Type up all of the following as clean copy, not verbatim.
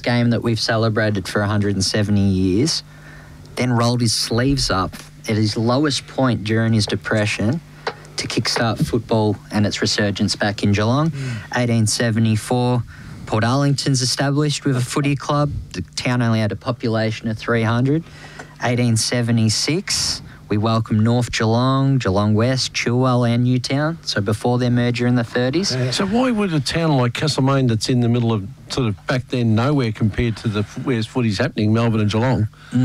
game that we've celebrated for 170 years, then rolled his sleeves up at his lowest point during his depression to kickstart football and its resurgence back in Geelong. 1874, Port Arlington's established with a footy club. The town only had a population of 300. 1876, we welcomed North Geelong, Geelong West, Chilwell and Newtown, so before their merger in the 30s. So why would a town like Castlemaine, that's in the middle of sort of back then nowhere compared to the where's footy's happening, Melbourne and Geelong,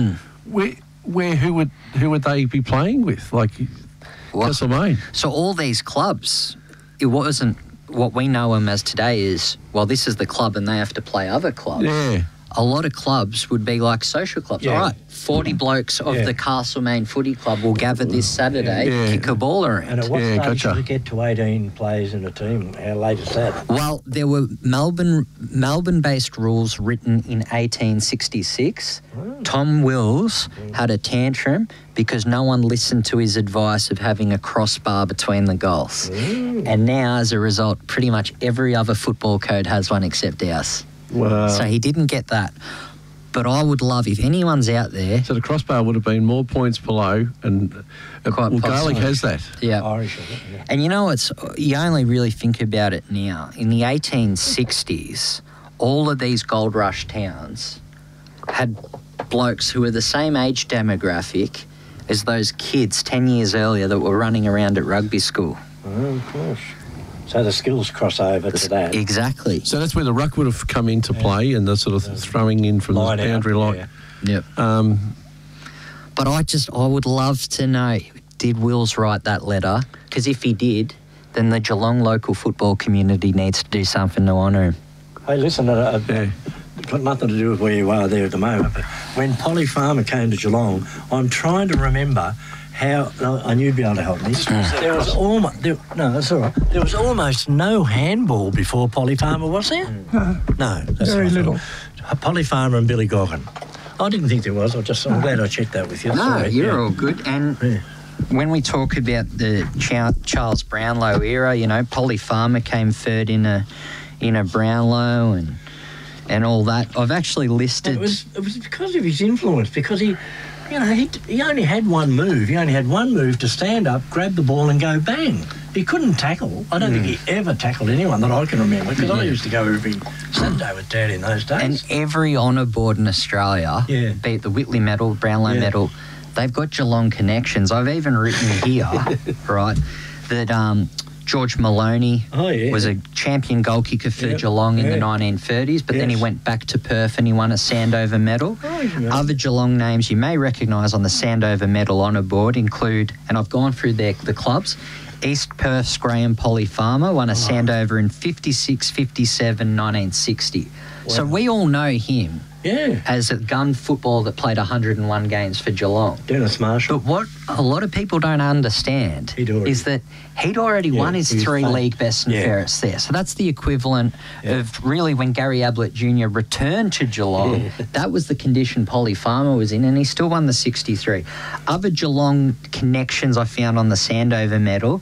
who would they be playing with? Like Castlemaine. So all these clubs, it wasn't what we know them as today is, well, this is the club and they have to play other clubs. Yeah. A lot of clubs would be like social clubs. Yeah. All right, 40 blokes of the Castlemaine Footy Club will gather this Saturday, kick a ball around. And at what stage did it get to 18 players in a team? How late is that? Well, there were Melbourne-based rules written in 1866. Tom Wills had a tantrum because no one listened to his advice of having a crossbar between the goals. And now, as a result, pretty much every other football code has one except ours. Wow. So he didn't get that. But I would love, if anyone's out there... So the crossbar would have been more points below, and Gaelic has that. Yeah. Irish, yeah. And you know, you only really think about it now. In the 1860s, all of these gold rush towns had blokes who were the same age demographic as those kids 10 years earlier that were running around at rugby school. Oh, of course. So the skills cross over to that. Exactly. So that's where the ruck would have come into play, and the sort of throwing in from the boundary line. Yep. But I would love to know, did Wills write that letter? Because if he did, then the Geelong local football community needs to do something to honour him. Hey, listen, got nothing to do with where you are there at the moment, but when Polly Farmer came to Geelong, I'm trying to remember how, and you'd be able to help me. There was almost, that's all right. There was almost no handball before Polly Farmer, was there? No, that's very little. Polly Farmer and Billy Goggin. I didn't think there was. I'm glad I checked that with you. No, you're all good. And when we talk about the Charles Brownlow era, you know, Polly Farmer came third in a Brownlow and all that. I've actually listed. It was because of his influence, because he only had one move. He only had one move to stand up, grab the ball and go bang. He couldn't tackle. I don't think he ever tackled anyone that I can remember, because I used to go every Sunday with Dad in those days. And every honour board in Australia, be it the Whitley Medal, Brownlow Medal, they've got Geelong connections. I've even written here, right, that George Maloney was a champion goal kicker for Geelong in the 1930s, but then he went back to Perth and he won a Sandover Medal. Other Geelong names you may recognise on the Sandover Medal honour board include, and I've gone through the clubs, East Perth's Graham Polly Farmer won a Sandover in 56, 57, 1960. So we all know him as a gun footballer that played 101 games for Geelong. Dennis Marshall. But what a lot of people don't understand is that he'd already won his 3 league best and fairest there. So that's the equivalent of really when Gary Ablett Jr. returned to Geelong, that was the condition Polly Farmer was in, and he still won the 63. Other Geelong connections I found on the Sandover Medal,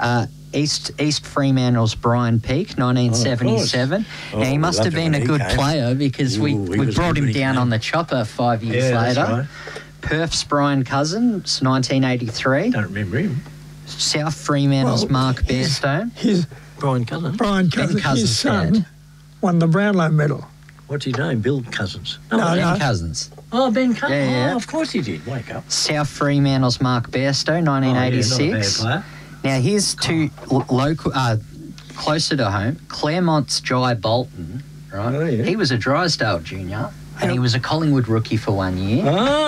East Fremantle's Brian Peake, 1977. Now, he must have been a good player because we brought him down on the chopper 5 years later. Right. Perth's Brian Cousins, 1983. Don't remember him. South Fremantle's Mark Bairstow. His Brian Cousins. His son won the Brownlow Medal. What's his name? Bill Cousins. Ben Cousins. Oh, Ben Cousins. Yeah. Oh, of course he did. Wake up. South Fremantle's Mark Bairstow, 1986. Not a bad player. Now, here's two local, closer to home. Claremont's Jai Bolton, right? Oh, yeah. He was a Drysdale junior, and he was a Collingwood rookie for 1 year.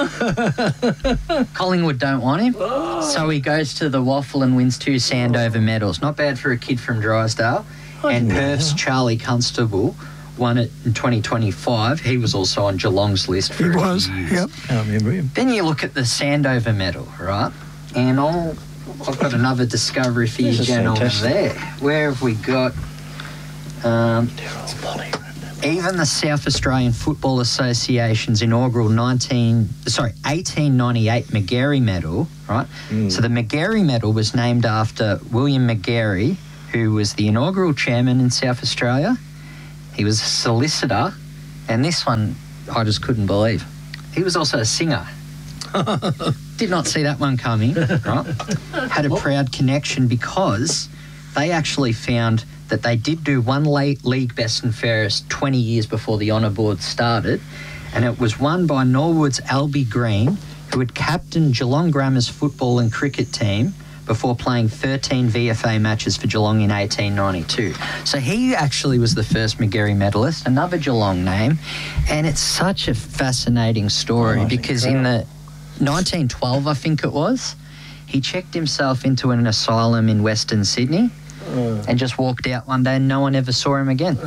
Collingwood don't want him, so he goes to the Waffle and wins 2 Sandover medals. Not bad for a kid from Drysdale. And Perth's Charlie Constable won it in 2025. He was also on Geelong's list for a few years. Yep. I remember him. Then you look at the Sandover medal, right? And I've got another discovery for you going on there. Where have we got? Even the South Australian Football Association's inaugural 1898 McGarry Medal, right? So the McGarry Medal was named after William McGarry, who was the inaugural chairman in South Australia. He was a solicitor And this one, I just couldn't believe. He was also a singer. Did not see that one coming, right? Had a proud connection because they actually found that they did do one league best and fairest 20 years before the honour board started, and it was won by Norwood's Albie Green, who had captained Geelong Grammar's football and cricket team before playing 13 VFA matches for Geelong in 1892. So he actually was the first Magarey medalist, another Geelong name, and it's such a fascinating story because in the 1912, I think it was, he checked himself into an asylum in Western Sydney and just walked out one day and no one ever saw him again.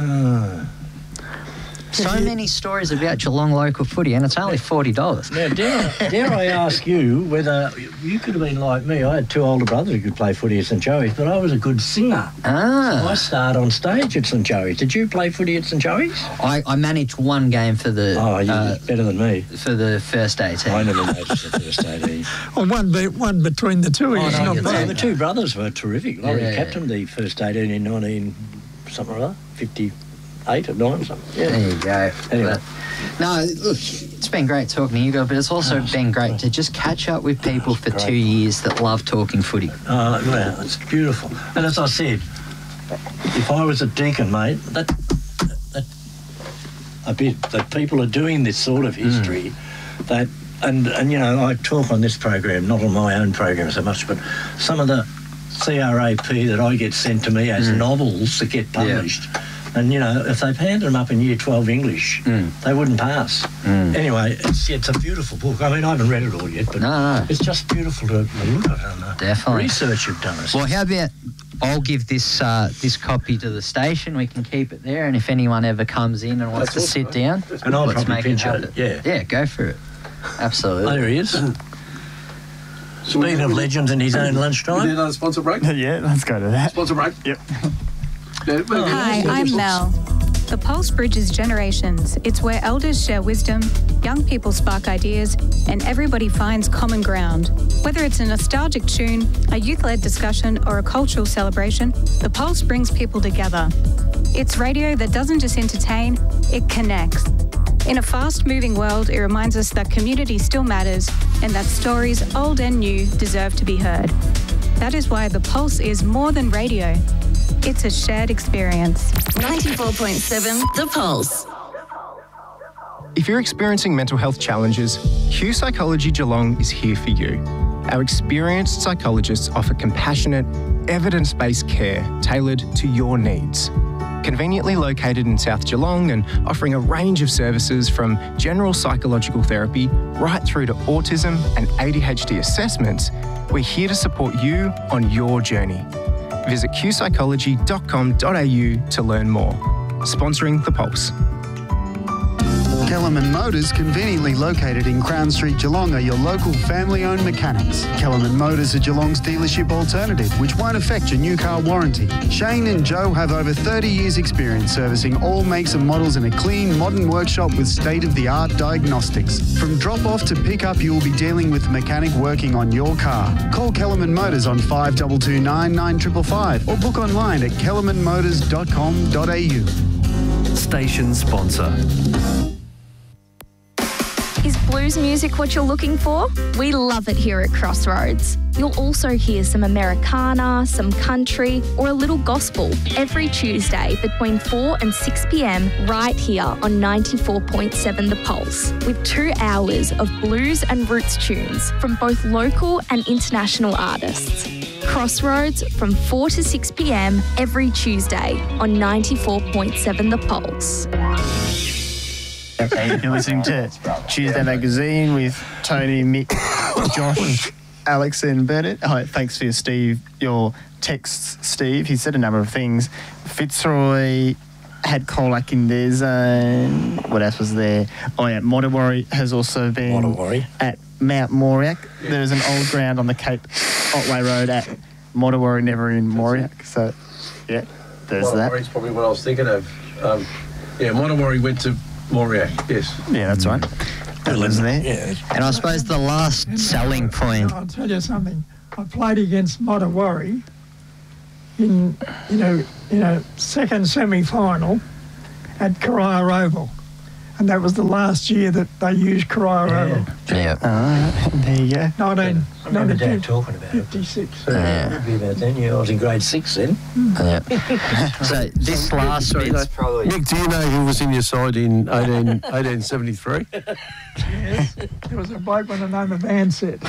So many stories about Geelong local footy, and it's only $40. Now, dare I ask you whether you could have been like me? I had two older brothers who could play footy at St Joey's, but I was a good singer. So I started on stage at St Joey's. Did you play footy at St Joey's? I managed one game for the... Oh, you're better than me. For the first 18. I never managed the first 18. Well, one between the two of you. No, the two brothers were terrific. Laurie captained the first 18 in 1958 or 9 or something. Yeah. There you go. Anyway. No, look, it's been great talking to you guys, but it's also been great to just catch up with people for 2 years that love talking footy. Oh, wow, it's beautiful. And as I said, if I was a deacon, mate, that people are doing this sort of history, that and you know, I talk on this program, not on my own program so much, but some of the CRAP that I get sent to me as novels that get published. Yeah. And, you know, if they've handed them up in Year 12 English, they wouldn't pass. Anyway, it's a beautiful book. I mean, I haven't read it all yet, but it's just beautiful to look at and definitely research you've done. Well, how about I'll give this this copy to the station. We can keep it there, and if anyone ever comes in and wants to sit down, and I'll let's probably make it happen. Yeah, go for it. Absolutely. There he is. Speaking of legends in his own lunchtime. We do another sponsor break? Yeah, let's go to that. Sponsor break? Yep. Hi, I'm Mel. The Pulse bridges generations. It's where elders share wisdom, young people spark ideas, and everybody finds common ground. Whether it's a nostalgic tune, a youth-led discussion, or a cultural celebration, the Pulse brings people together. It's radio that doesn't just entertain, it connects. In a fast-moving world, it reminds us that community still matters and that stories, old and new, deserve to be heard. That is why the Pulse is more than radio. It's a shared experience. 94.7 The Pulse. If you're experiencing mental health challenges, Hugh Psychology Geelong is here for you. Our experienced psychologists offer compassionate, evidence-based care tailored to your needs. Conveniently located in South Geelong and offering a range of services from general psychological therapy right through to autism and ADHD assessments, we're here to support you on your journey. Visit qpsychology.com.au to learn more. Sponsoring The Pulse. Kellerman Motors, conveniently located in Crown Street, Geelong, are your local family-owned mechanics. Kellerman Motors are Geelong's dealership alternative, which won't affect your new car warranty. Shane and Joe have over 30 years' experience servicing all makes and models in a clean, modern workshop with state-of-the-art diagnostics. From drop-off to pick-up, you will be dealing with the mechanic working on your car. Call Kellerman Motors on 5229 9555 or book online at kellermanmotors.com.au. Station sponsor. Is blues music what you're looking for? We love it here at Crossroads. You'll also hear some Americana, some country, or a little gospel every Tuesday between 4 and 6 p.m. right here on 94.7 The Pulse, with 2 hours of blues and roots tunes from both local and international artists. Crossroads from 4 to 6 p.m. every Tuesday on 94.7 The Pulse. You're listening to Tuesday Magazine with Tony, Mick, Josh, Alex and Bernard. Oh, thanks for your texts, Steve. He said a number of things. Fitzroy had Colac in their zone. What else was there? Oh, yeah, Mottawarri has also been at Mount Moriac. Yeah. There's an old ground on the Cape Otway Road at Mottawarri, never in Moriac. So, yeah, there's that. Mottawarri's probably what I was thinking of. Mottawarri went to Moriac, yes. Yeah, that's right. That was there. Yeah. And I suppose the last selling point... I'll tell you something. I played against Mottawarri in a second semi-final at Carrara Oval. And that was the last year that they used Carrara. Yeah. There you go. I remember Dad talking about 56. it. It'd be about then. Yeah, I was in grade 6 then. Yeah. So this last bit's probably... Nick, do you know who was in your side in 1873? Yes, there was a bloke by the name of Ansett.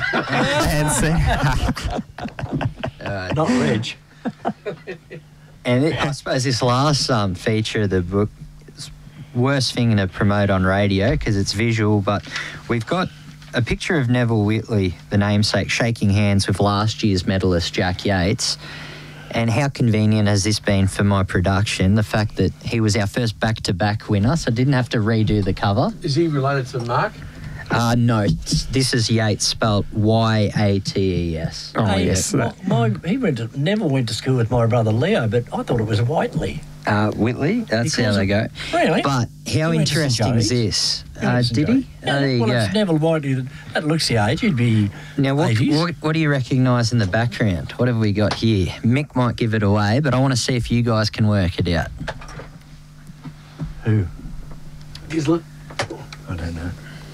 Not Reg. And I suppose this last feature of the book is worst thing to promote on radio because it's visual, but we've got a picture of Neville Whitley, the namesake, shaking hands with last year's medalist Jack Yates. And how convenient has this been for my production, the fact that he was our first back-to-back winner, so I didn't have to redo the cover. Is he related to Mark? No, this is Yates, spelled Y-A-T-E-S. Oh, yes. Neville went to school with my brother Leo, but I thought it was Whiteley. Whitley, that's how they go. Really? But how interesting is this? Did he? There you go. It's Neville Whiteley. That looks the age. He'd be now, what 80s. What do you recognise in the background? What have we got here? Mick might give it away, but I want to see if you guys can work it out. Who? Gislett. I don't know.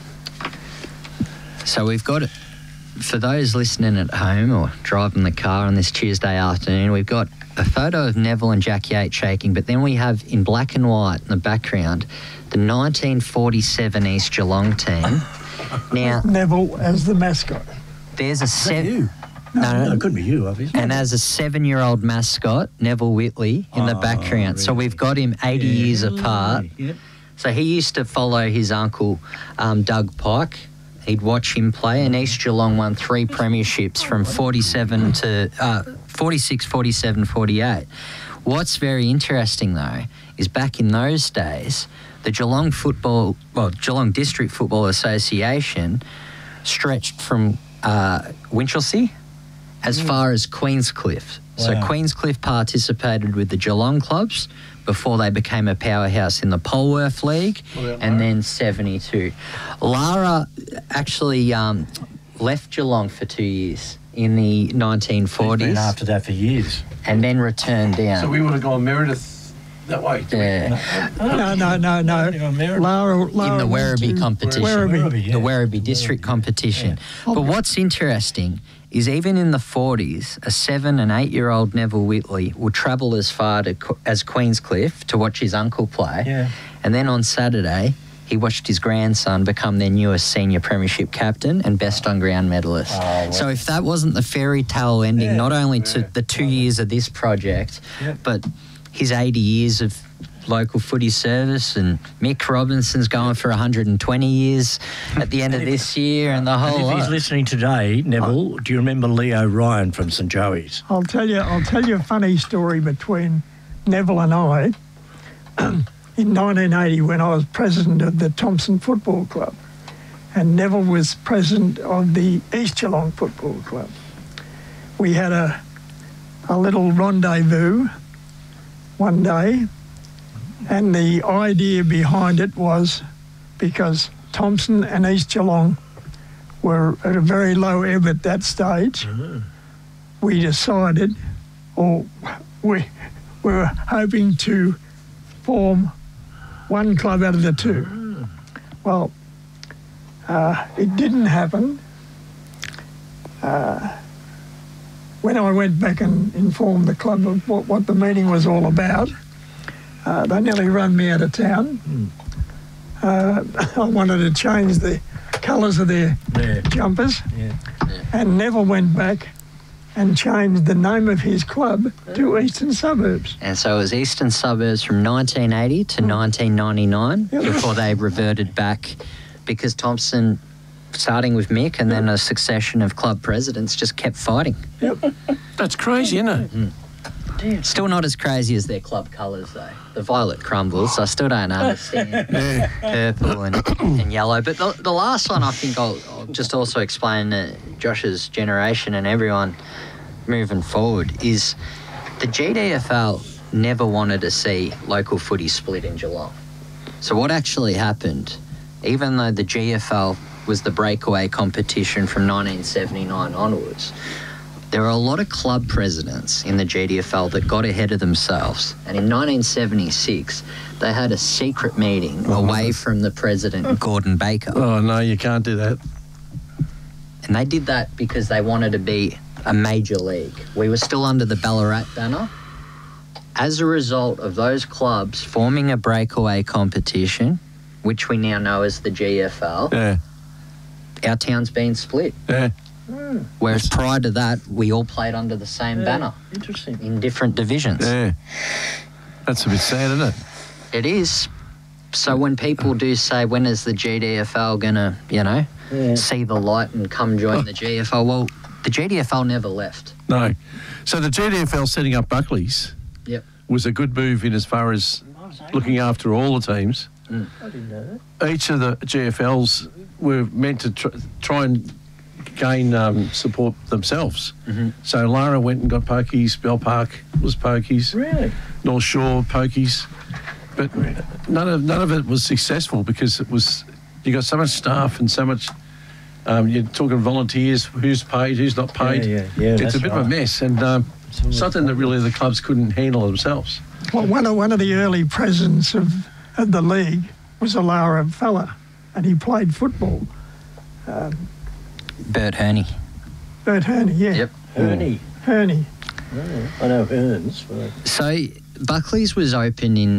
So we've got it. For those listening at home or driving the car on this Tuesday afternoon, we've got a photo of Neville and Jack Yates shaking, but then we have in black and white in the background the 1947 East Geelong team. Now Neville as the mascot. There's a you? No, it couldn't be you, obviously. And as a 7-year-old mascot, Neville Whitley in the background. Really? So we've got him 80 years apart. Yep. So he used to follow his uncle, Doug Pike. He'd watch him play, and East Geelong won 3 premierships from 47 to 46, 47, 48. What's very interesting, though, is back in those days, the Geelong District Football Association stretched from Winchelsea as far as Queenscliff. Wow. So Queenscliff participated with the Geelong clubs before they became a powerhouse in the Polworth League, and then 72. Lara actually left Geelong for 2 years in the 1940s. He's been after that for years. And then returned down. So we would have gone Meredith that way. Yeah. No. Lara in the Werribee competition. Werribee. The Werribee district competition. Yeah. But what's interesting is even in the 40s, a 7 and 8-year-old Neville Whitley would travel as far as Queenscliff to watch his uncle play. Yeah. And then on Saturday, he watched his grandson become their newest senior premiership captain and best on ground medalist. Oh, well. So if that wasn't the fairy tale ending, not only to the 2 years of this project, but his 80 years of local footy service, and Mick Robinson's going for 120 years at the end of this year, and the whole lot. If he's listening today, Neville, do you remember Leo Ryan from St Joey's? I'll tell you a funny story between Neville and I. In 1980, when I was president of the Thompson Football Club, and Neville was president of the East Geelong Football Club, we had a little rendezvous one day. And the idea behind it was because Thompson and East Geelong were at a very low ebb at that stage, we decided, or we were hoping to form one club out of the two. Well, it didn't happen. When I went back and informed the club of what the meeting was all about, they nearly run me out of town. I wanted to change the colours of their jumpers. And Neville went back and changed the name of his club to Eastern Suburbs. And so it was Eastern Suburbs from 1980 to 1999 before they reverted back, because Thompson, starting with Mick and then a succession of club presidents, just kept fighting. That's crazy, isn't it? Still not as crazy as their club colours, though. The violet crumbles. I still don't understand purple and yellow. But the last one, I think I'll just also explain to Josh's generation and everyone moving forward, is the GDFL never wanted to see local footy split in Geelong. So what actually happened, even though the GFL was the breakaway competition from 1979 onwards, there were a lot of club presidents in the GDFL that got ahead of themselves. And in 1976, they had a secret meeting away from the president, Gordon Baker. Oh, no, you can't do that. And they did that because they wanted to be a major league. We were still under the Ballarat banner. As a result of those clubs forming a breakaway competition, which we now know as the GFL, our town's been split. Yeah. Whereas prior to that, we all played under the same banner. Interesting. In different divisions. Yeah. That's a bit sad, isn't it? It is. So when people do say, when is the GDFL going to, see the light and come join the GFL? Well, the GDFL never left. No. So the GDFL setting up Buckley's was a good move in as far as looking after all the teams. I didn't know that. Each of the GFLs were meant to try and gain support themselves. Mm-hmm. So Lara went and got pokies, Bell Park was pokies. Really? North Shore pokies. But none of it was successful because it was, you got so much staff and so much, you're talking volunteers, who's paid, who's not paid. Yeah, it's a bit of a mess and something that really the clubs couldn't handle themselves. Well, one of the early presidents of the league was a Lara fella, and he played football. Bert Herney. Bert Herney, yeah. Yep. Herney. Herney. I know Hearns. So Buckley's was opened in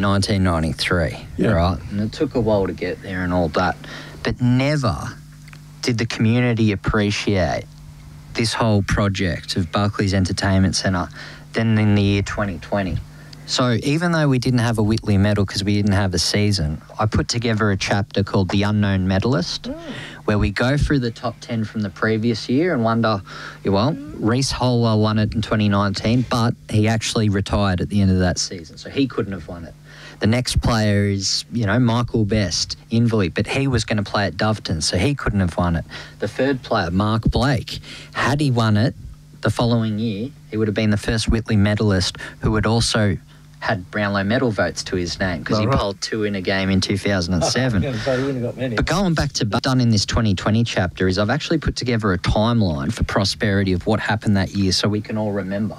1993, right? And it took a while to get there and all that. But never did the community appreciate this whole project of Buckley's Entertainment Centre than in the year 2020. So even though we didn't have a Whitley medal because we didn't have a season, I put together a chapter called The Unknown Medalist, where we go through the top 10 from the previous year and wonder, well, Reece Holwell won it in 2019, but he actually retired at the end of that season, so he couldn't have won it. The next player is, Michael Best, Inverleigh, but he was going to play at Doveton, so he couldn't have won it. The third player, Mark Blake, had he won it the following year, he would have been the first Whitley medalist who would also had Brownlow medal votes to his name because he polled 2 in a game in 2007. But going back to done in this 2020 chapter is I've actually put together a timeline for prosperity of what happened that year so we can all remember.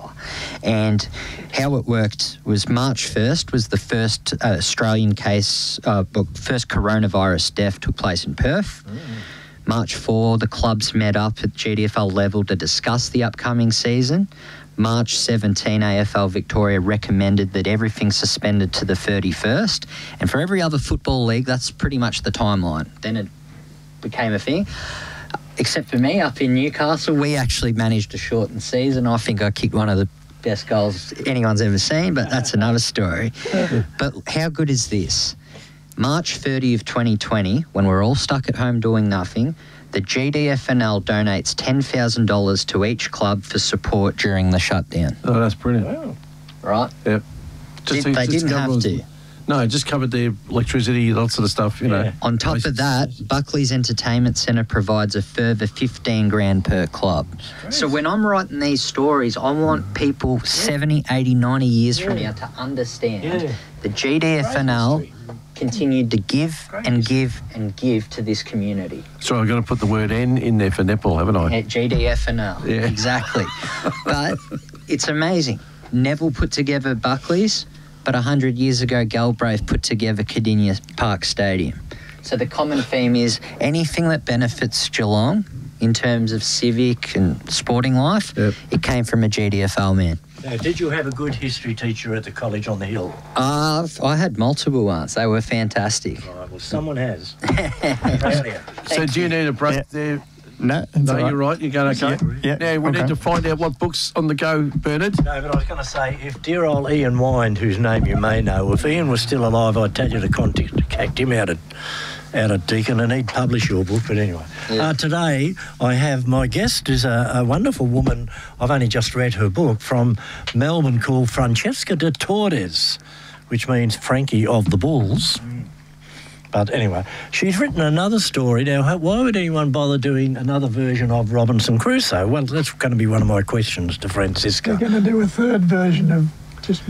And how it worked was March 1st was the first Australian case, first coronavirus death took place in Perth. March 4, the clubs met up at GDFL level to discuss the upcoming season. March 17, AFL Victoria recommended that everything suspended to the 31st. And for every other football league, that's pretty much the timeline. Then it became a thing. Except for me, up in Newcastle, we actually managed to shorten season. I think I kicked one of the best goals anyone's ever seen, but that's another story. But how good is this? March 30 of 2020, when we're all stuck at home doing nothing, the GDFNL donates $10,000 to each club for support during the shutdown. Oh, that's brilliant. Wow. Right? Yep. They didn't have to. No, just covered their electricity, that sort of stuff, you know. On top of that, Buckley's Entertainment Centre provides a further $15,000 per club. So when I'm writing these stories, I want people 70, 80, 90 years from now to understand the GDFNL continued to give and give and give to this community. So I've got to put the word N in there for Nepal, haven't I? At GDFNL, exactly. But it's amazing. Neville put together Buckley's, but 100 years ago, Galbraith put together Cardinia Park Stadium. So the common theme is anything that benefits Geelong in terms of civic and sporting life, it came from a GDFL man. Now, did you have a good history teacher at the college on the hill? I had multiple ones. They were fantastic. Right, well, someone has. So do you need a break there? No, you're right. You're going okay. Yeah. Now we need to find out what book's on the go, Bernard. No, but I was going to say, if dear old Ian Wind, whose name you may know, if Ian was still alive, I'd tell you to contact him out of Deakin and he'd publish your book. But anyway, today I have my guest is a wonderful woman. I've only just read her book from Melbourne called Francesca de Torres, which means Frankie of the Bulls. But anyway, she's written another story. Now, why would anyone bother doing another version of Robinson Crusoe? Well, that's going to be one of my questions to Francesca. They're going to do a third version of just me.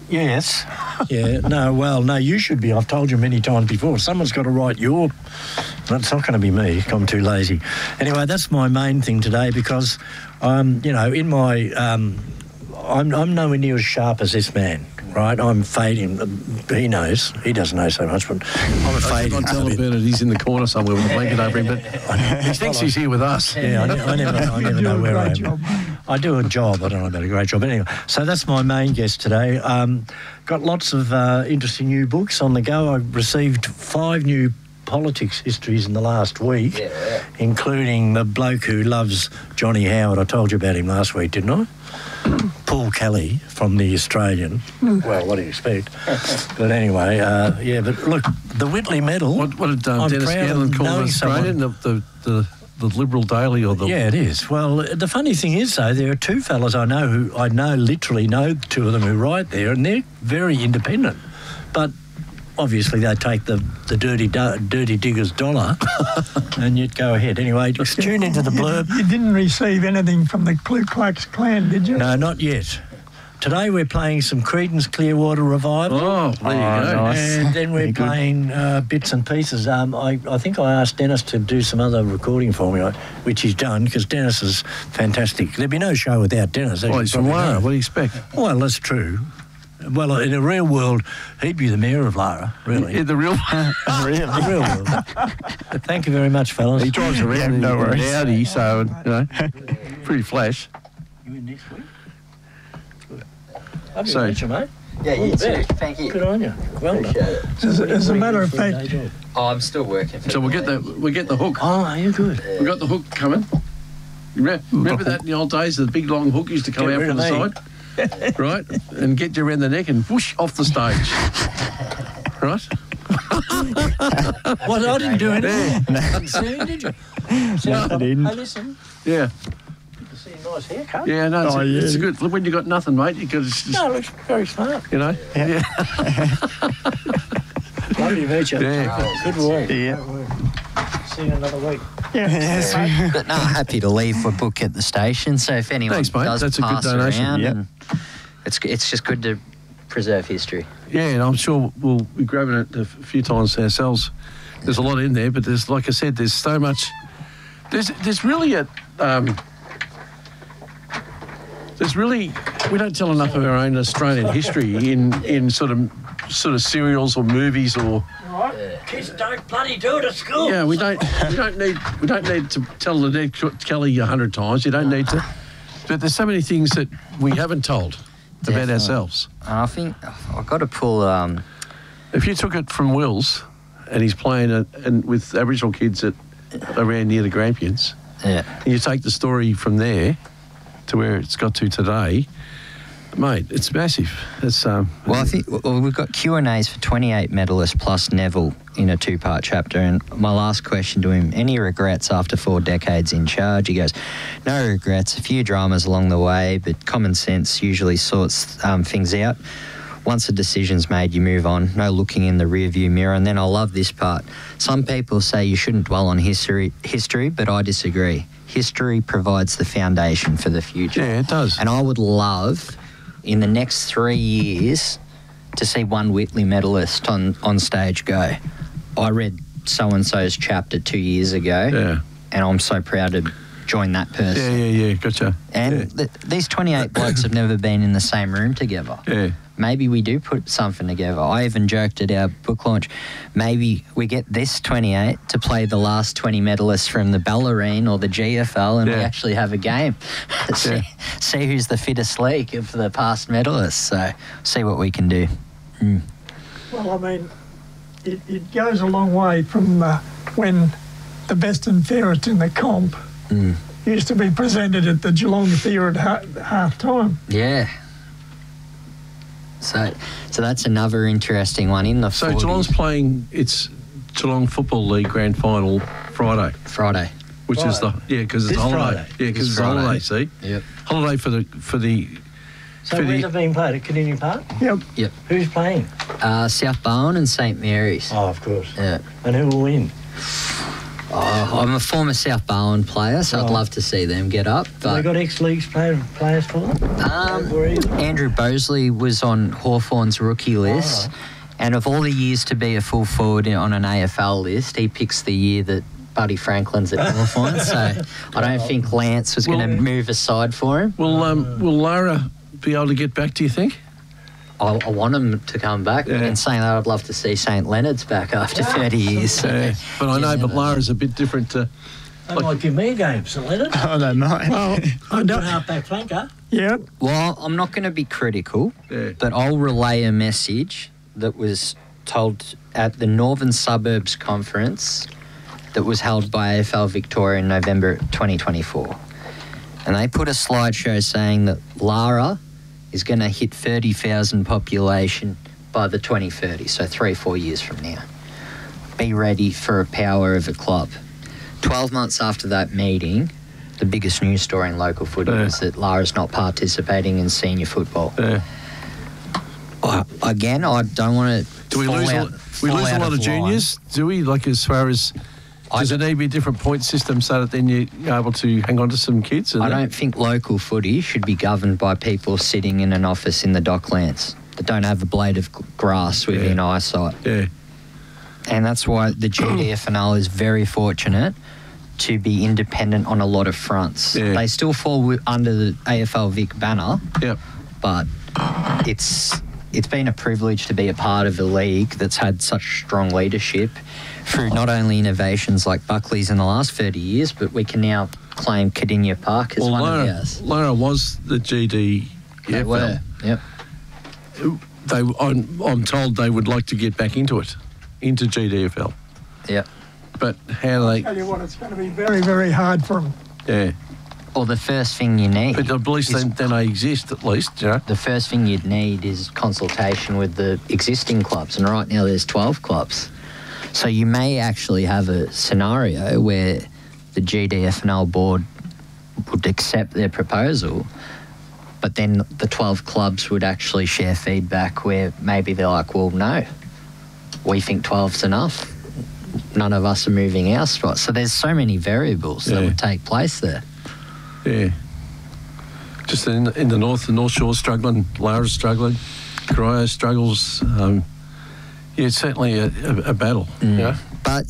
Yes. Yeah. No, you should be. I've told you many times before. Someone's got to write your... That's not going to be me. I'm too lazy. Anyway, that's my main thing today because, in my... I'm nowhere near as sharp as this man, right? I'm fading. He knows. He doesn't know so much, but I'm fading. I'm telling Bernard he's in the corner somewhere with a blanket over him, but he thinks he's here with us. Yeah, I never know where I am. I do a job. I don't know about a great job. But anyway, so that's my main guest today. Got lots of interesting new books on the go. I received 5 new politics histories in the last week, including the bloke who loves Johnny Howard. I told you about him last week, didn't I? Paul Kelly from The Australian. Well, what do you expect? But anyway, but look, the Whitley Medal... What did Dennis Scanlon call The Australian? The Liberal Daily or the... Yeah, it is. Well, the funny thing is, though, there are 2 fellas I know who literally know 2 of them who write there, and they're very independent. But obviously they take the dirty digger's dollar and you'd go ahead. Anyway, just tune into the blurb. You didn't receive anything from the Ku Klux Klan, did you? No, not yet. Today we're playing some Creedence Clearwater Revival. Oh, there you go. Nice. And then we're playing bits and pieces. I think I asked Dennis to do some other recording for me, which he's done, because Dennis is fantastic. There'd be no show without Dennis. Well, he's from Lara. What do you expect? Well, that's true. Well, in the real world, he'd be the mayor of Lara, really. In the real really? The real world. Thank you very much, fellas. He drives around in an Audi, so, pretty flash. You in next week? So, you, mate. Yeah, you too. Thank you. Good on you. Well done. As a matter of fact... I'm still working. So we'll get the hook. Oh, you're good. Yeah. We got the hook coming. Remember that in the old days, the big long hook used to come out from the side? Right? And get you around the neck and whoosh, off the stage. Right? Well, I didn't do anything. No. See, did you? No, I didn't. Hey, listen. Yeah. Good to see a nice haircut. Yeah, no, it's good. Look, when you got nothing, mate, because no, it looks very smart. You know? Yeah. Lovely to meet you. Yeah. Good work. Yeah. Good work. See you another week. Yes. But no, happy to leave a book at the station. So if anyone does That's pass a good donation. around, Yep. and it's just good to preserve history. Yeah, and I'm sure we'll be grabbing it a few times ourselves. There's a lot in there, but there's, like I said, there's so much. There's really we don't tell enough of our own Australian history in sort of serials or movies or. Kids don't bloody do it at school. Yeah, we don't need to tell the Ned Kelly 100 times. You don't need to. But there's so many things that we haven't told about ourselves. I think I've got to pull. If you took it from Wills, and he's playing with Aboriginal kids around near the Grampians, and you take the story from there to where it's got to today, mate, it's massive. It's I think we've got Q&As for 28 medalists plus Neville in a 2-part chapter. And my last question to him: any regrets after 4 decades in charge? He goes, no regrets. A few dramas along the way, but common sense usually sorts things out. Once a decision's made, you move on. No looking in the rearview mirror. And then I love this part. Some people say you shouldn't dwell on history, but I disagree. History provides the foundation for the future. Yeah, it does. And I would love, in the next 3 years, to see one Whitley medalist on stage go, I read so-and-so's chapter 2 years ago, and I'm so proud to join that person. Yeah, gotcha. And these 28 blokes have never been in the same room together. Yeah. Maybe we do put something together. I even joked at our book launch, maybe we get this 28 to play the last 20 medalists from the Bellarine or the GFL, and we actually have a game. see who's the fittest league of the past medalists. So see what we can do. Well, I mean, it goes a long way from when the best and fairest in the comp used to be presented at the Geelong Theatre at half time. Yeah. So that's another interesting one in the 40s. So Geelong's playing its Geelong Football League Grand Final Friday. Which is because it's a holiday. Friday. Yeah, because it's a holiday. See. Yep. Holiday for the. So where's it being played? At Canini Park? Yep. Who's playing? South Bowen and St Mary's. Oh, of course. Yeah. And who will win? Oh, I'm a former South Barwon player, so I'd love to see them get up. Have they got ex-leagues players for them? Andrew Bosley was on Hawthorn's rookie list, and of all the years to be a full forward on an AFL list, he picks the year that Buddy Franklin's at Hawthorn, so I don't think Lance was going to move aside for him. Will Lara be able to get back, do you think? I want him to come back. Yeah. And saying that, I'd love to see St Leonard's back after 30 years. So. But I know, but Lara's a bit different to... They might give me a game, St Leonard. Oh, they might. Well, I don't... half-back flanker. Yeah. Well, I'm not going to be critical, but I'll relay a message that was told at the Northern Suburbs Conference that was held by AFL Victoria in November 2024. And they put a slideshow saying that Lara is going to hit 30,000 population by the 2030, so 3-4 years from now. Be ready for a power of a club. 12 months after that meeting, the biggest news story in local footy is that Lara's not participating in senior football. Again, I don't want to... Do we lose a lot of juniors? Do we, like, as far as... Does it need to be a different point system so that then you're able to hang on to some kids? I don't think local footy should be governed by people sitting in an office in the Docklands that don't have a blade of grass within eyesight. Yeah. And that's why the GDFNL is very fortunate to be independent on a lot of fronts. Yeah. They still fall under the AFL Vic banner, but it's been a privilege to be a part of a league that's had such strong leadership through not only innovations like Buckley's in the last 30 years, but we can now claim Cardinia Park as one of ours. Lara was the GDFL. They were, yep. I'm told they would like to get back into it, into GDFL. Yep. But how do they... I'll tell you what, it's going to be very, very hard for them. Yeah. Well, the first thing you need... But at least then they exist, at least, you know? The first thing you'd need is consultation with the existing clubs, and right now there's 12 clubs. So you may actually have a scenario where the GDFNL board would accept their proposal, but then the 12 clubs would actually share feedback where maybe they're like, well, no, we think 12's enough. None of us are moving our spot. So there's so many variables that would take place there. Yeah. Just in the North Shore's struggling, Lara's struggling, Corio struggles. It's certainly a battle. Yeah. But,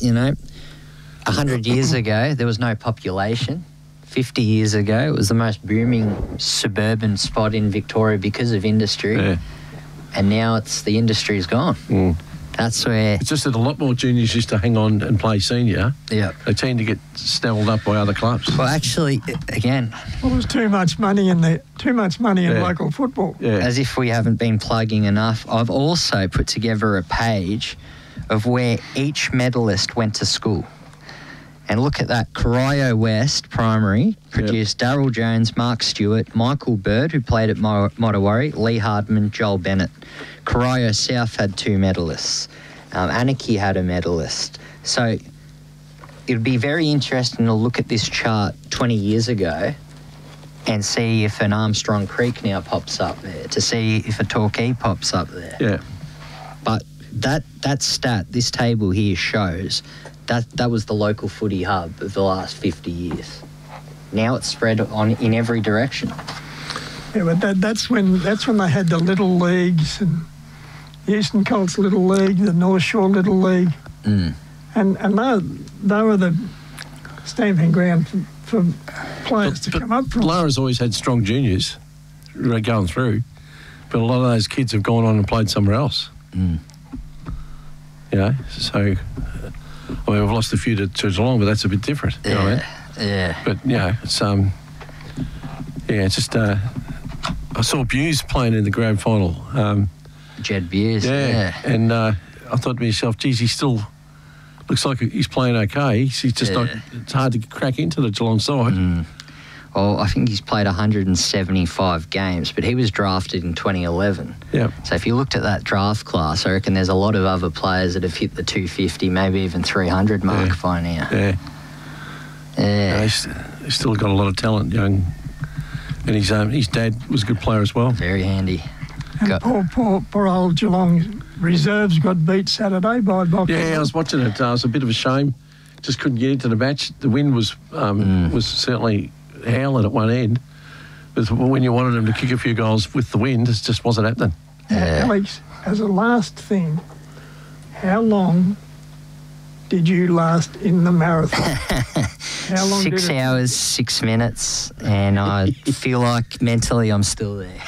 100 years ago, there was no population. 50 years ago, it was the most booming suburban spot in Victoria because of industry. Yeah. And now the industry's gone. That's where... It's just that a lot more juniors used to hang on and play senior. Yeah. They tend to get snavelled up by other clubs. Well, actually, again... Well, there's too much money in local football. Yeah. As if we haven't been plugging enough. I've also put together a page of where each medalist went to school. And look at that. Corio West Primary produced Darryl Jones, Mark Stewart, Michael Bird, who played at Mottawarri, Lee Hardman, Joel Bennett. Corio South had 2 medalists. Anarchy had a medalist. So it would be very interesting to look at this chart 20 years ago and see if an Armstrong Creek now pops up there, to see if a Torquay pops up there. Yeah. But that stat, this table here shows that was the local footy hub of the last 50 years. Now it's spread in every direction. Yeah, but that's when they had the little leagues, and the Eastern Colts Little League, the North Shore Little League, and they were the stamping ground for players to come up from. Lara's always had strong juniors going through, but a lot of those kids have gone on and played somewhere else. So we've lost a few to Geelong, but that's a bit different. You know what I mean? Yeah. But it's just. I saw Buse playing in the grand final. Jed Buse. Yeah. And I thought to myself, geez, he still looks like he's playing okay. He's just not. It's hard to crack into the Geelong side. Well, I think he's played 175 games, but he was drafted in 2011. Yeah. So if you looked at that draft class, I reckon there's a lot of other players that have hit the 250, maybe even 300 mark by now. Yeah. Yeah. He's still got a lot of talent, young. And his dad was a good player as well. Very handy. And poor old Geelong reserves got beat Saturday by Box. Yeah, I was watching it. It was a bit of a shame. just couldn't get into the match. The wind was certainly howling at one end. But when you wanted them to kick a few goals with the wind, it just wasn't happening. Alex, as a last thing, how long did you last in the marathon? How long 6 hours, 6 minutes, and I feel like mentally I'm still there.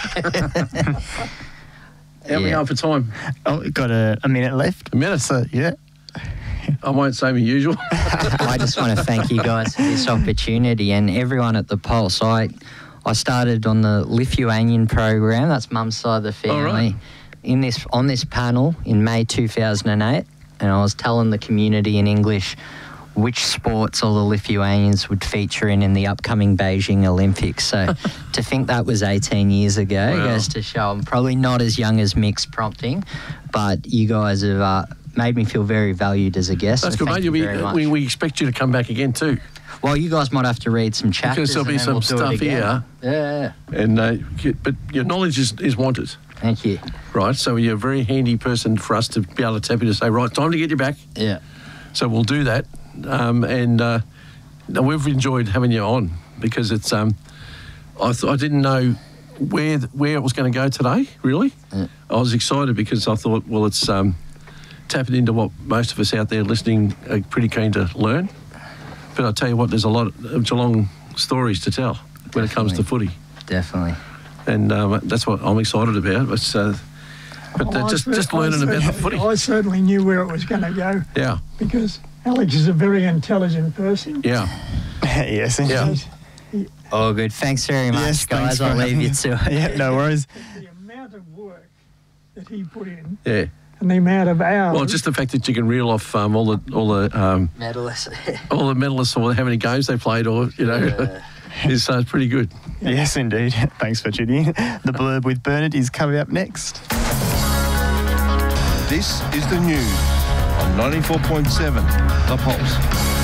How we are for time? Oh, we've got a minute left. A minute? So, yeah. I won't say my usual. I just want to thank you guys for this opportunity and everyone at the Pulse. I started on the Lithuanian program, that's Mum's side of the family, on this panel in May 2008, and I was telling the community in English which sports all the Lithuanians would feature in the upcoming Beijing Olympics. So to think that was 18 years ago goes to show I'm probably not as young as Mick's prompting, but you guys have made me feel very valued as a guest. That's so good, mate. We expect you to come back again too. Well, you guys might have to read some chapters. Because there'll be some stuff here. Yeah. And but your knowledge is wanted. Thank you. Right, so you're a very handy person for us to be able to tap you to say, right, time to get you back. Yeah. So we'll do that. And we've enjoyed having you on because it's. I didn't know where it was going to go today. Really, I was excited because I thought, well, it's tapping into what most of us out there listening are pretty keen to learn. But I tell you what, there's a lot of Geelong stories to tell when it comes to footy. Definitely. And that's what I'm excited about. Just learning about the footy. I certainly knew where it was going to go. Yeah. Because Alex is a very intelligent person. Yeah. Yes, indeed. Yeah. Oh, good. Thanks very much, guys. I'll leave you to it. Yeah, no worries. The amount of work that he put in. Yeah. And the amount of hours. Well, just the fact that you can reel off all the medalists, all the medalists, or how many games they played, or is pretty good. Yes, indeed. Thanks for tuning in. The Blurb with Bernard is coming up next. This is the news on 94.7 The Pulse.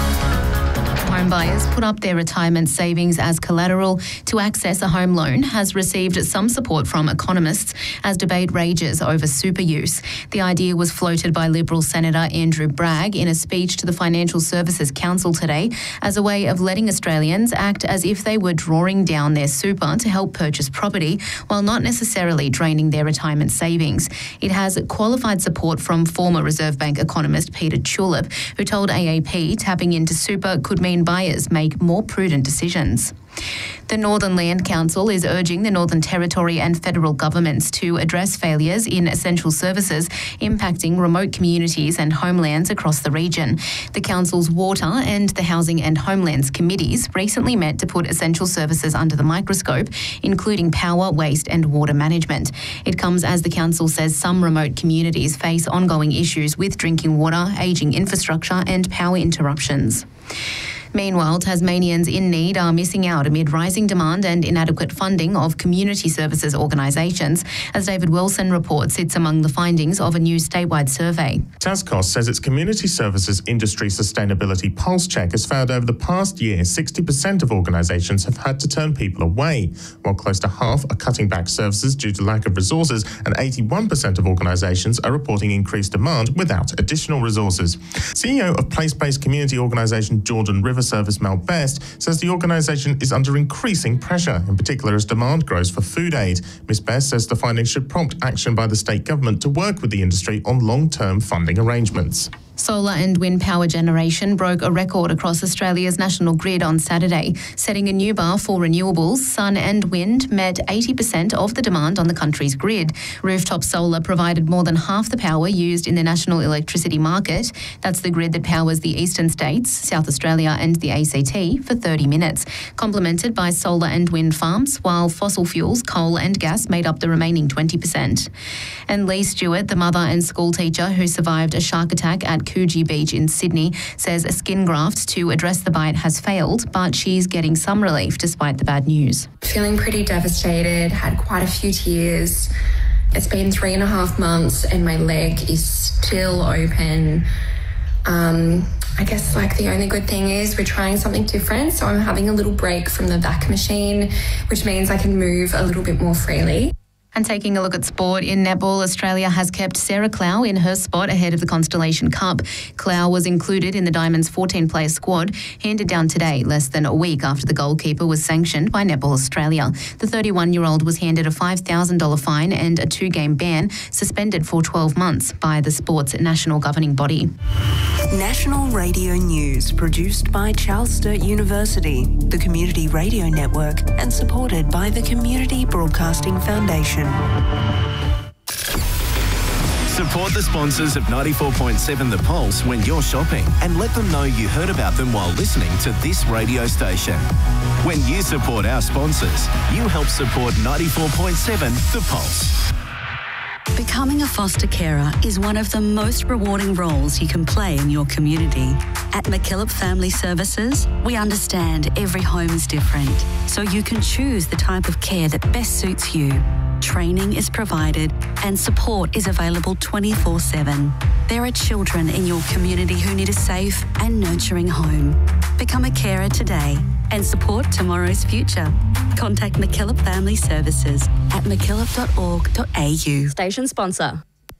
Home buyers put up their retirement savings as collateral to access a home loan has received some support from economists as debate rages over super use. The idea was floated by Liberal Senator Andrew Bragg in a speech to the Financial Services Council today as a way of letting Australians act as if they were drawing down their super to help purchase property while not necessarily draining their retirement savings. It has qualified support from former Reserve Bank economist Peter Tulip, who told AAP tapping into super could mean buyers make more prudent decisions. The Northern Land Council is urging the Northern Territory and federal governments to address failures in essential services impacting remote communities and homelands across the region. The Council's Water and the Housing and Homelands Committees recently met to put essential services under the microscope, including power, waste and water management. It comes as the Council says some remote communities face ongoing issues with drinking water, ageing infrastructure and power interruptions. Meanwhile, Tasmanians in need are missing out amid rising demand and inadequate funding of community services organisations. As David Wilson reports, it's among the findings of a new statewide survey. Tascos says its community services industry sustainability pulse check has found over the past year 60% of organisations have had to turn people away, while close to half are cutting back services due to lack of resources, and 81% of organisations are reporting increased demand without additional resources. CEO of place-based community organisation Jordan River Service Mel Best says the organisation is under increasing pressure, in particular as demand grows for food aid. Ms Best says the findings should prompt action by the state government to work with the industry on long-term funding arrangements. Solar and wind power generation broke a record across Australia's national grid on Saturday, setting a new bar for renewables. Sun and wind met 80% of the demand on the country's grid. Rooftop solar provided more than half the power used in the national electricity market. That's the grid that powers the eastern states, South Australia and the ACT for 30 minutes, complemented by solar and wind farms, while fossil fuels, coal and gas made up the remaining 20%. And Lee Stewart, the mother and school teacher who survived a shark attack at Coogee Beach in Sydney, says a skin graft to address the bite has failed, but she's getting some relief despite the bad news. Feeling pretty devastated, had quite a few tears. It's been 3.5 months and my leg is still open. I guess the only good thing is we're trying something different, so I'm having a little break from the back machine, which means I can move a little bit more freely. And taking a look at sport in netball, Australia has kept Sarah Clow in her spot ahead of the Constellation Cup. Clow was included in the Diamonds' 14-player squad, handed down today, less than a week after the goalkeeper was sanctioned by Netball Australia. The 31-year-old was handed a $5,000 fine and a 2-game ban, suspended for 12 months by the sport's national governing body. National Radio News, produced by Charles Sturt University, the Community Radio Network, and supported by the Community Broadcasting Foundation. Support the sponsors of 94.7 The Pulse when you're shopping and let them know you heard about them while listening to this radio station. When you support our sponsors, you help support 94.7 The Pulse. Becoming a foster carer is one of the most rewarding roles you can play in your community. At MacKillop Family Services, we understand every home is different, so you can choose the type of care that best suits you. Training is provided and support is available 24/7. There are children in your community who need a safe and nurturing home. Become a carer today and support tomorrow's future. Contact MacKillop Family Services at mackillop.org.au. Station sponsor.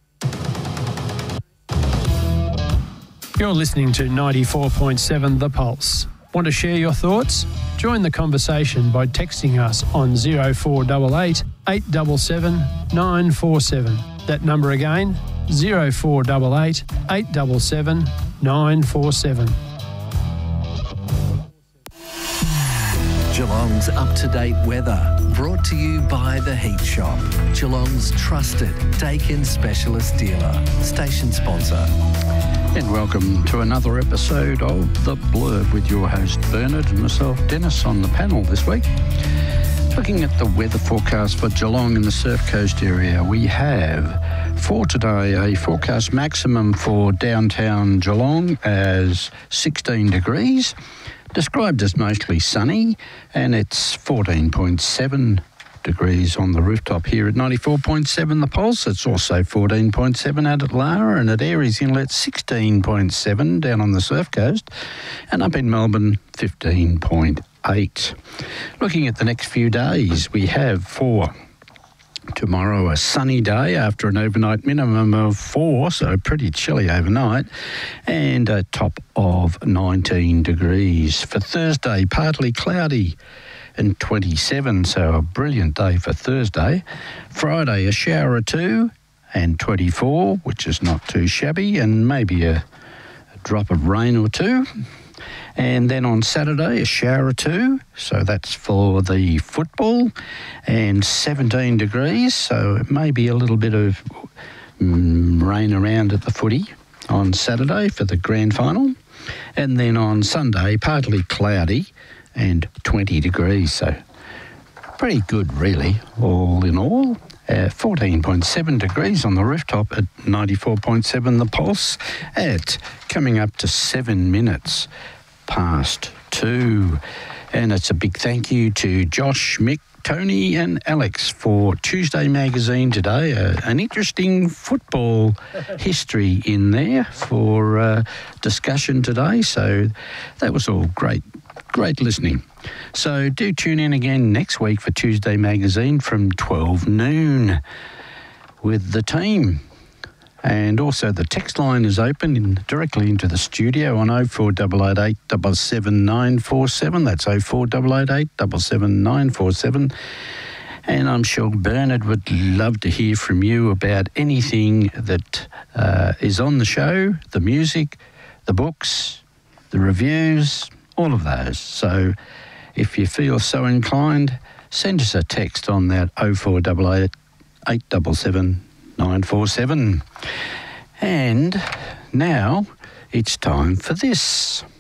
You're listening to 94.7 The Pulse. Want to share your thoughts? Join the conversation by texting us on 0488 877 947. That number again, 0488 877 947. Geelong's up-to-date weather, brought to you by The Heat Shop, Geelong's trusted Dakin specialist dealer, station sponsor. And welcome to another episode of The Blurb with your host Bernard and myself Dennis on the panel this week. Looking at the weather forecast for Geelong and the Surf Coast area, we have for today a forecast maximum for downtown Geelong as 16 degrees, described as mostly sunny, and it's 14.7 degrees on the rooftop here at 94.7 The Pulse. It's also 14.7 out at Lara, and at Aireys Inlet 16.7 down on the Surf Coast, and up in Melbourne 15.8. Looking at the next few days, we have for tomorrow a sunny day after an overnight minimum of 4, so pretty chilly overnight, and a top of 19 degrees. For Thursday, partly cloudy and 27, so a brilliant day for Thursday. Friday, a shower or 2 and 24, which is not too shabby, and maybe a drop of rain or 2. And then on Saturday, a shower or 2, so that's for the football, and 17 degrees, so it may be a little bit of rain around at the footy on Saturday for the grand final. And then on Sunday, partly cloudy and 20 degrees, so pretty good really, all in all. 14.7 degrees on the rooftop at 94.7 The Pulse at coming up to 7 minutes past 2. And it's a big thank you to Josh, Mick, Tony and Alex for Tuesday Magazine today. An interesting football history in there for discussion today. So that was all great listening. So do tune in again next week for Tuesday Magazine from 12 noon with the team. And also the text line is open directly into the studio on 0488 77947. That's 0488 77947. And I'm sure Bernard would love to hear from you about anything that is on the show, the music, the books, the reviews, all of those. So if you feel so inclined, send us a text on that 0488 877 947. And now it's time for this.